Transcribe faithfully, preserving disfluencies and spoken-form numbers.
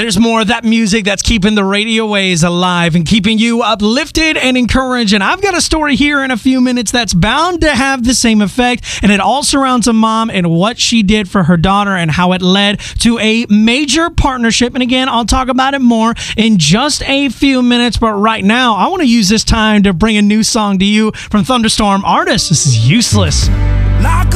There's more of that music that's keeping the radio waves alive and keeping you uplifted and encouraged. And I've got a story here in a few minutes that's bound to have the same effect. And it all surrounds a mom and what she did for her daughter and how it led to a major partnership. And again, I'll talk about it more in just a few minutes. But right now, I want to use this time to bring a new song to you from Thunderstorm artist. This is Useless. Knock